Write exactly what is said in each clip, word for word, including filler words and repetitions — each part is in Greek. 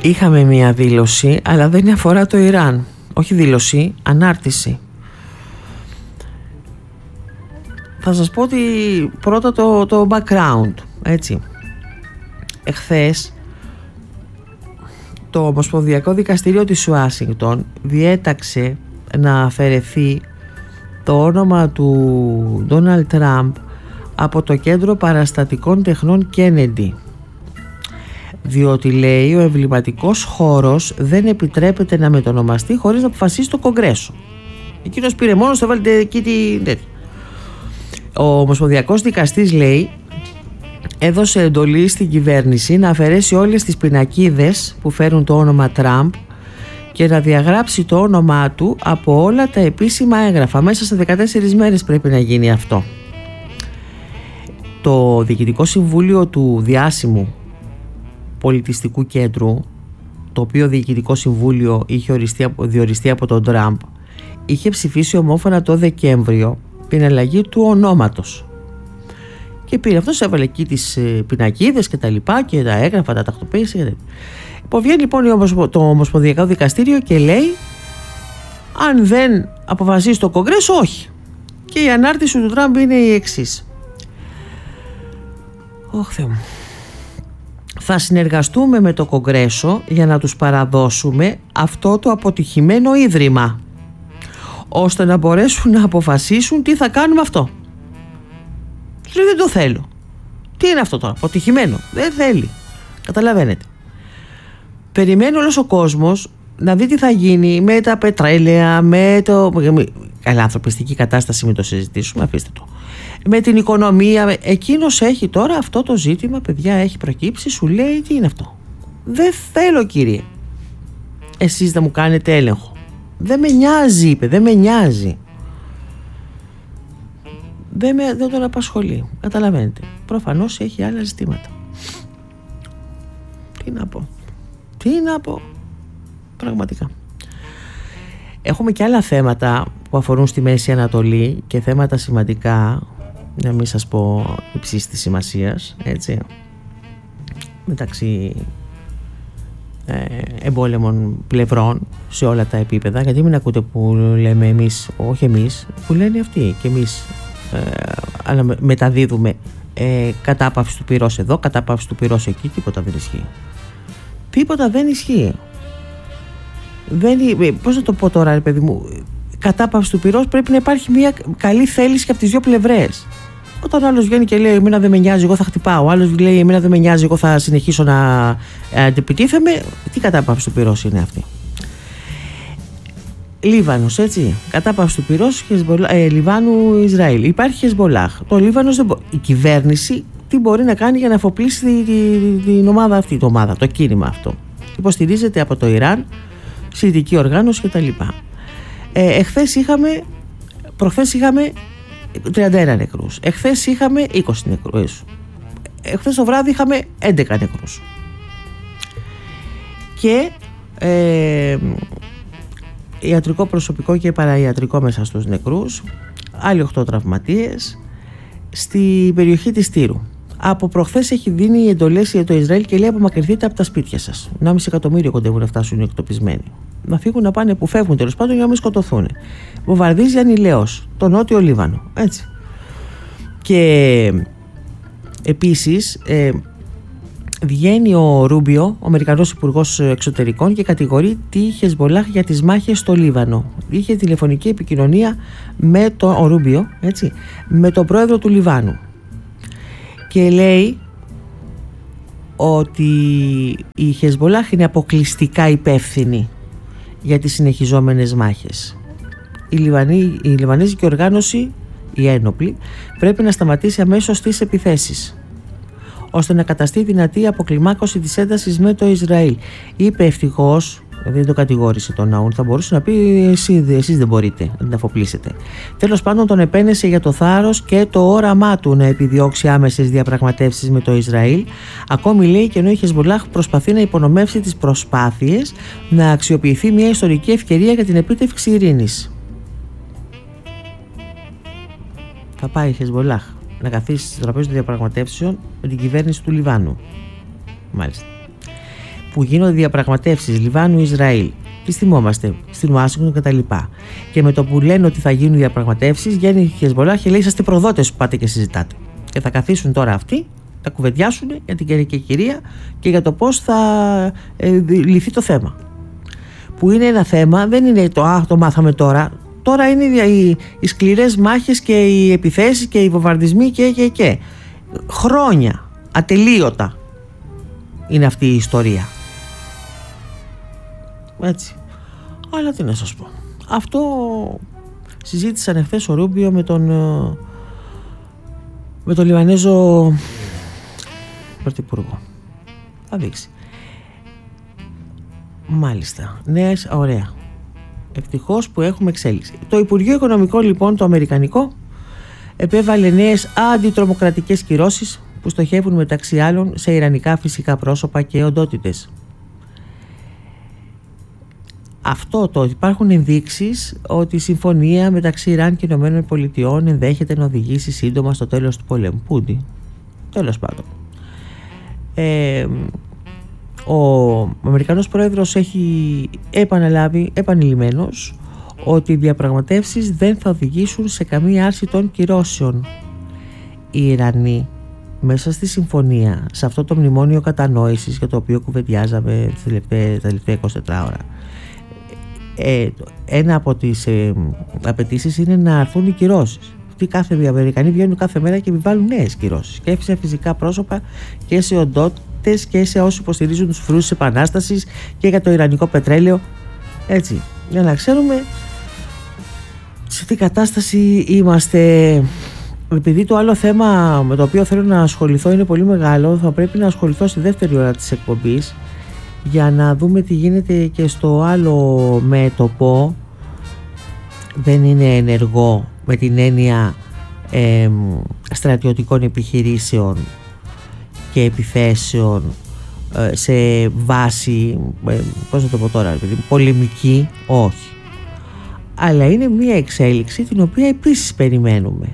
είχαμε μία δήλωση, αλλά δεν αφορά το Ιράν. Όχι δήλωση, ανάρτηση. Θα σας πω ότι πρώτα το, το background, έτσι. Εχθές το Ομοσπονδιακό Δικαστήριο της Ουάσιγκτον διέταξε να αφαιρεθεί το όνομα του Ντόναλντ Τραμπ από το Κέντρο Παραστατικών Τεχνών Κέννεντι, διότι, λέει, ο εμβληματικός χώρος δεν επιτρέπεται να μετονομαστεί χωρίς να αποφασίσει το Κογκρέσο. Εκείνος πήρε μόνος, θα βάλετε εκεί τη τέτοια. Ο Ομοσπονδιακός Δικαστής, λέει, έδωσε εντολή στην κυβέρνηση να αφαιρέσει όλες τις πινακίδες που φέρουν το όνομα Τραμπ και να διαγράψει το όνομά του από όλα τα επίσημα έγγραφα. Μέσα σε δεκατέσσερις μέρες πρέπει να γίνει αυτό. Το Διοικητικό Συμβούλιο του Διάσημου Πολιτιστικού Κέντρου, το οποίο Διοικητικό Συμβούλιο είχε οριστεί, διοριστεί από τον Τραμπ, είχε ψηφίσει ομόφωνα το Δεκέμβριο την αλλαγή του ονόματος. Και πήρε αυτός, έβαλε εκεί τις πινακίδες και τα λοιπά και τα έγγραφα, τα τακτοποίησε. Υποβγαίνει λοιπόν το Ομοσπονδιακό Δικαστήριο και λέει, αν δεν αποφασίσει το Κογκρέσο, όχι. Και η ανάρτηση του Τραμπ είναι η εξής. Ωχ, Θεέ μου. Θα συνεργαστούμε με το Κογκρέσο για να τους παραδώσουμε αυτό το αποτυχημένο ίδρυμα, ώστε να μπορέσουν να αποφασίσουν τι θα κάνουμε αυτό. Λέει, δεν το θέλω. Τι είναι αυτό τώρα, αποτυχημένο? Δεν θέλει. Καταλαβαίνετε. Περιμένει όλος ο κόσμος να δει τι θα γίνει με τα πετρέλαια, με το... Καλά, ανθρωπιστική κατάσταση μην το συζητήσουμε, αφήστε το. Με την οικονομία. Εκείνος έχει τώρα αυτό το ζήτημα, παιδιά, έχει προκύψει, σου λέει, τι είναι αυτό? Δεν θέλω, κύριε, εσείς να μου κάνετε έλεγχο. Δεν με νοιάζει, είπε, δεν με νοιάζει. Δεν, με, δεν τον απασχολεί. Καταλαβαίνετε. Προφανώς έχει άλλα ζητήματα. Τι να πω. Τι να πω. Πραγματικά. Έχουμε και άλλα θέματα που αφορούν στη Μέση Ανατολή και θέματα σημαντικά, να μην σας πω υψής της σημασίας, έτσι, μεταξύ ε, εμπόλεμων πλευρών σε όλα τα επίπεδα. Γιατί μην ακούτε που λέμε εμείς, όχι εμείς, που λένε αυτοί και εμείς, ε, αλλά μεταδίδουμε ε, κατάπαυση του πυρός εδώ, κατάπαυση του πυρός εκεί. Τίποτα δεν ισχύει. Τίποτα δεν ισχύει. Δεν, πώς να το πω τώρα, ρε παιδί μου, κατάπαυση του πυρός πρέπει να υπάρχει μια καλή θέληση και από τις δύο πλευρές. Όταν ο άλλος βγαίνει και λέει εμένα δεν με νοιάζει, εγώ θα χτυπάω, ο άλλος λέει εμένα δεν με νοιάζει, εγώ θα συνεχίσω να αντιπιτίθεμαι, τι κατάπαυση του πυρός είναι αυτή? Λίβανος, έτσι, κατάπαυση του πυρός, ε, Λιβάνου, Ισραήλ. Υπάρχει Χεσμπολάχ. Το Λίβανος δεν μπο... Η κυβέρνηση τι μπορεί να κάνει για να αφοπλίσει την, την, την ομάδα αυτή, το ομάδα, το κίνημα αυτό? Υποστηρίζεται από το Ιράν, Σιητική οργάνωση κτλ. Ε, εχθές είχαμε, προχθές είχαμε τριάντα ένα νεκρούς. Εχθές είχαμε είκοσι νεκρούς. Εχθές το βράδυ είχαμε έντεκα νεκρούς. Και ε, ιατρικό προσωπικό και παραϊατρικό μέσα στους νεκρούς. Άλλοι οκτώ τραυματίες στην περιοχή της Τύρου. Από προχθές έχει δίνει εντολές για το Ισραήλ και λέει απομακρυνθείτε από τα σπίτια σας. ενάμιση εκατομμύριο κοντεύουν να φτάσουν οι εκτοπισμένοι. Να φύγουν, να πάνε που φεύγουν τέλος πάντων για να μην σκοτωθούν. Βομβαρδίζει ανηλαίως το νότιο Λίβανο. Έτσι. Και επίσης ε, βγαίνει ο Ρούμπιο, ο Αμερικανός Υπουργός Εξωτερικών, και κατηγορεί τη Χεσμπολάχ για τις μάχες στο Λίβανο. Είχε τηλεφωνική επικοινωνία με τον ο Ρούμπιο, έτσι, με τον πρόεδρο του Λιβάνου. Και λέει ότι η Χεσμπολάχ είναι αποκλειστικά υπεύθυνη για τις συνεχιζόμενες μάχες. Η, Λιβανή, η Λιβανέζικη οργάνωση, η ένοπλη, πρέπει να σταματήσει αμέσως τις επιθέσεις, ώστε να καταστεί δυνατή η αποκλιμάκωση της έντασης με το Ισραήλ. Είπε ευτυχώς, δεν το κατηγόρησε τον Ναούν, θα μπορούσε να πει εσύ, εσείς δεν μπορείτε να την αφοπλίσετε. Τέλος πάντων τον επένεσε για το θάρρος και το όραμά του να επιδιώξει άμεσες διαπραγματεύσεις με το Ισραήλ. Ακόμη λέει, και ενώ η Χεσμπολάχ προσπαθεί να υπονομεύσει τις προσπάθειες να αξιοποιηθεί μια ιστορική ευκαιρία για την επίτευξη ειρήνης. Θα πάει η Χεσμπολάχ να καθίσει στο τραπέζι των διαπραγματεύσεων με την κυβέρνηση του Λιβάνου. Μάλιστα. που γίνονται διαπραγματεύσεις Λιβάνου-Ισραήλ, τις θυμόμαστε, στην Ουάσιγκτον κτλ. Και με το που λένε ότι θα γίνουν διαπραγματεύσεις, βγαίνει η Χεσμολάχ και λέει: είσαστε προδότες που πάτε και συζητάτε. Και θα καθίσουν τώρα αυτοί, θα κουβεντιάσουν για την καιρική κυρία και για το πώς θα ε, λυθεί το θέμα. Που είναι ένα θέμα, δεν είναι το «α, το μάθαμε τώρα». Τώρα είναι οι, οι σκληρές μάχες και οι επιθέσεις και οι βομβαρδισμοί και, και, και. Χρόνια, ατελείωτα είναι αυτή η ιστορία. Έτσι. Αλλά τι να σας πω. Αυτό συζήτησαν εχθές ο Ρούμπιο με τον με τον Λιβανέζο πρωθυπουργό. Θα δείξει. Μάλιστα. Νέες, ωραία. Ευτυχώς που έχουμε εξέλιξη. Το Υπουργείο Οικονομικών, λοιπόν, το αμερικανικό, επέβαλε νέες αντιτρομοκρατικές κυρώσεις που στοχεύουν μεταξύ άλλων σε ιρανικά φυσικά πρόσωπα και οντότητες. Αυτό το υπάρχουν ενδείξεις ότι η συμφωνία μεταξύ Ιράν και Ηνωμένων Πολιτειών ενδέχεται να οδηγήσει σύντομα στο τέλος του πολέμου. Πούντι. Τέλος πάντων. Ε, ο Αμερικανός Πρόεδρος έχει επαναλάβει επανειλημμένος ότι οι διαπραγματεύσεις δεν θα οδηγήσουν σε καμία άρση των κυρώσεων. Οι Ιρανοί μέσα στη συμφωνία, σε αυτό το μνημόνιο κατανόησης για το οποίο κουβεντιάζαμε τα τελευταία είκοσι τέσσερις ώρα, ε, ένα από τις ε, απαιτήσεις είναι να έρθουν οι κυρώσεις. Αυτοί κάθε οι Αμερικανοί βγαίνουν κάθε μέρα και επιβάλλουν νέες κυρώσεις και σε φυσικά πρόσωπα και σε οντότητες και σε όσοι υποστηρίζουν τους φρουρούς της Επανάστασης και για το ιρανικό πετρέλαιο. Έτσι, για να ξέρουμε σε τι κατάσταση είμαστε. Επειδή το άλλο θέμα με το οποίο θέλω να ασχοληθώ είναι πολύ μεγάλο, θα πρέπει να ασχοληθώ στη δεύτερη ώρα της εκπομπής για να δούμε τι γίνεται και στο άλλο μέτωπο. Δεν είναι ενεργό με την έννοια ε, στρατιωτικών επιχειρήσεων και επιθέσεων ε, σε βάση, ε, πώς να το πω τώρα, πολεμική, όχι. Αλλά είναι μια εξέλιξη την οποία επίσης περιμένουμε.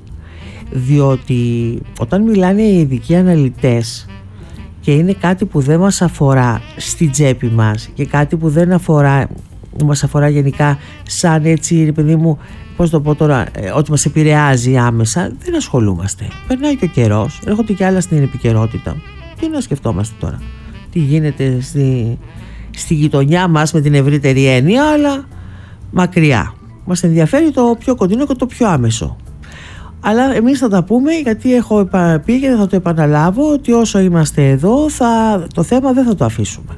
Διότι όταν μιλάνε οι ειδικοί αναλυτές και είναι κάτι που δεν μας αφορά στην τσέπη μας και κάτι που δεν αφορά, μας αφορά γενικά σαν έτσι, ρε παιδί μου, πώς το πω τώρα, ότι μας επηρεάζει άμεσα, δεν ασχολούμαστε. Περνάει και ο καιρός, έρχονται και άλλα στην επικαιρότητα. Τι να σκεφτόμαστε τώρα, τι γίνεται στη, στη γειτονιά μας με την ευρύτερη έννοια, αλλά μακριά. Μας ενδιαφέρει το πιο κοντινό και το πιο άμεσο. Αλλά εμείς θα τα πούμε, γιατί έχω πει και θα το επαναλάβω, ότι όσο είμαστε εδώ θα, το θέμα δεν θα το αφήσουμε.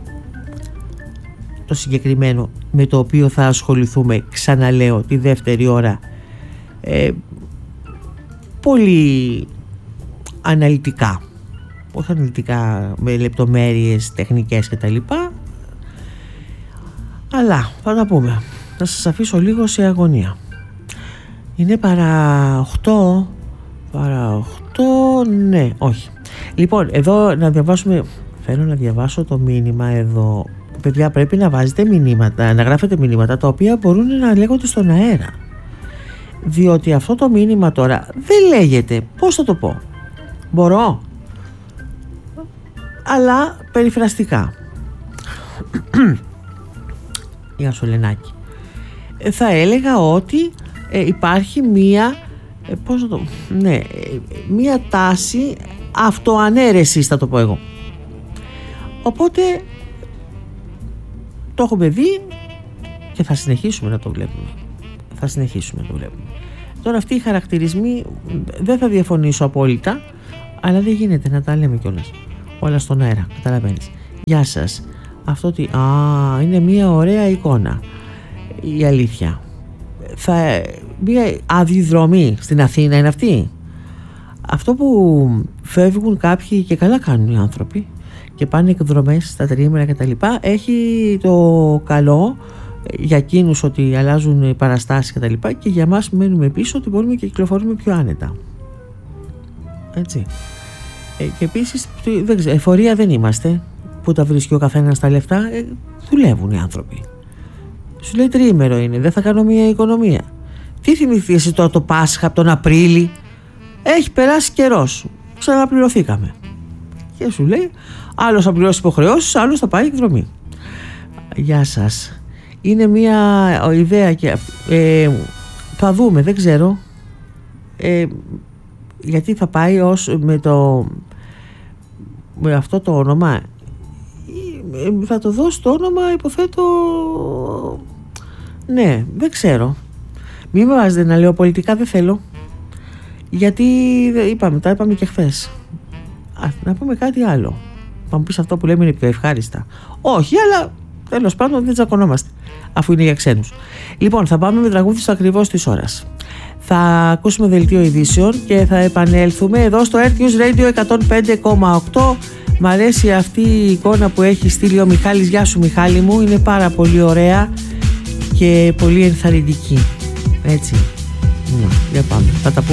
Το συγκεκριμένο με το οποίο θα ασχοληθούμε, ξαναλέω, τη δεύτερη ώρα, ε, πολύ αναλυτικά, όχι αναλυτικά με λεπτομέρειες τεχνικές κτλ, αλλά θα τα πούμε. Να σας αφήσω λίγο σε αγωνία. Είναι παρά οκτώ, παρά οκτώ, ναι, όχι. Λοιπόν, εδώ να διαβάσουμε, θέλω να διαβάσω το μήνυμα εδώ. Παιδιά, πρέπει να βάζετε μηνύματα, να γράφετε μηνύματα τα οποία μπορούν να λέγονται στον αέρα. Διότι αυτό το μήνυμα τώρα δεν λέγεται, πώς θα το πω, μπορώ, αλλά περιφραστικά. Για Σολενάκη. Θα έλεγα ότι ε, υπάρχει μία, ε, πώς θα το, ναι, ε, μία τάση αυτοανέρεσης, θα το πω εγώ. Οπότε το έχουμε δει και θα συνεχίσουμε να το βλέπουμε. Θα συνεχίσουμε να το βλέπουμε. Τώρα αυτοί οι χαρακτηρισμοί δεν θα διαφωνήσω απόλυτα, αλλά δεν γίνεται να τα λέμε κιόλας. Όλα στον αέρα, καταλαβαίνεις. Γεια σας. Αυτό τι, α, είναι μια ωραία εικόνα. Η αλήθεια. Θα, μια αδειοδρομή στην Αθήνα είναι αυτή. Αυτό που φεύγουν κάποιοι και καλά κάνουν οι άνθρωποι και πάνε εκδρομές στα τριήμερα κτλ. Έχει το καλό για εκείνους ότι αλλάζουν οι παραστάσεις κτλ. Και, και για μας μένουμε πίσω ότι μπορούμε και κυκλοφορούμε πιο άνετα. Έτσι. Ε, και επίσης, δεν ξέρω, εφορία δεν είμαστε. Που τα βρίσκει ο καθένας τα λεφτά, ε, δουλεύουν οι άνθρωποι. Σου λέει τριήμερο είναι, δεν θα κάνω μια οικονομία. Τι θυμηθείς εσύ τώρα το Πάσχα από τον Απρίλη? Έχει περάσει καιρός, ξαναπληρωθήκαμε. Και σου λέει, άλλος θα πληρώσει υποχρεώσεις, άλλος θα πάει εκδρομή. Γεια σας. Είναι μια ιδέα και ε, θα δούμε, δεν ξέρω ε, γιατί θα πάει ως με το με αυτό το όνομα, ε, θα το δώσει το όνομα, υποθέτω, ναι, δεν ξέρω, μην με βάζετε να λέω πολιτικά, δεν θέλω, γιατί είπαμε, τα είπαμε και χθες. Α, να πούμε κάτι άλλο. Θα μου πεις αυτό που λέμε είναι πιο ευχάριστα. Όχι, αλλά τέλος πάντων δεν τσακωνόμαστε, αφού είναι για ξένους. Λοιπόν, θα πάμε με τραγούδι στο ακριβώς της ώρας. Θα ακούσουμε δελτίο ειδήσεων και θα επανέλθουμε εδώ στο Earth News Radio εκατόν πέντε κόμμα οκτώ. Μ' αρέσει αυτή η εικόνα που έχει στείλει ο Μιχάλης. Γεια σου Μιχάλη μου, είναι πάρα πολύ ωραία και πολύ ενθαρρυντική. Έτσι, ναι, για πάμε, θα τα πούμε.